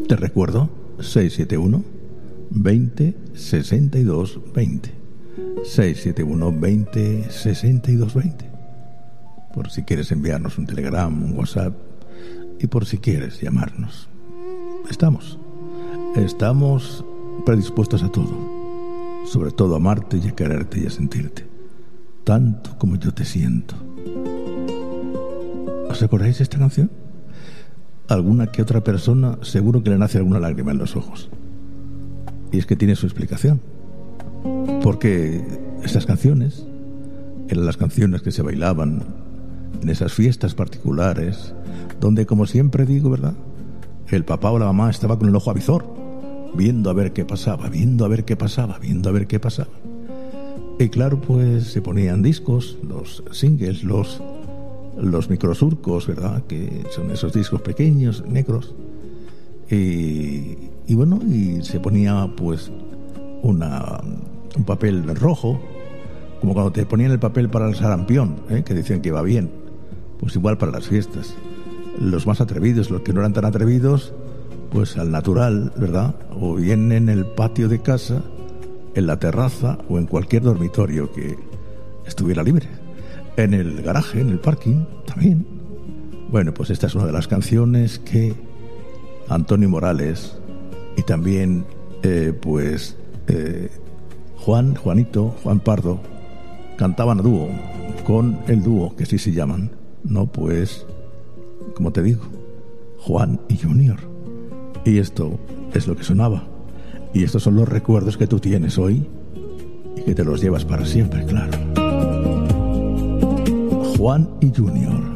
Te recuerdo 671 20 62 20. 671 20 62 20. Por si quieres enviarnos un telegram, un WhatsApp, y por si quieres llamarnos. Estamos predispuestos a todo, sobre todo a amarte y a quererte y a sentirte, tanto como yo te siento. ¿Os acordáis de esta canción? Alguna que otra persona seguro que le nace alguna lágrima en los ojos. Y es que tiene su explicación. Porque estas canciones eran las canciones que se bailaban en esas fiestas particulares, donde, como siempre digo, ¿verdad?, el papá o la mamá estaba con el ojo avizor, viendo a ver qué pasaba, viendo a ver qué pasaba, viendo a ver qué pasaba. Y claro, pues se ponían discos, los singles, los microsurcos, ¿verdad?, que son esos discos pequeños, negros. Y bueno, y se ponía pues un papel rojo, como cuando te ponían el papel para el sarampión, que decían que iba bien. Pues igual para las fiestas. Los más atrevidos, los que no eran tan atrevidos, pues al natural, ¿verdad? O bien en el patio de casa, en la terraza o en cualquier dormitorio que estuviera libre. En el garaje, en el parking, también. Bueno, pues esta es una de las canciones que Antonio Morales y también Juan Pardo cantaban a dúo, con el dúo, que sí se llaman, no pues, como te digo, Juan y Junior. Y esto es lo que sonaba. Y estos son los recuerdos que tú tienes hoy y que te los llevas para siempre, claro. Juan y Junior.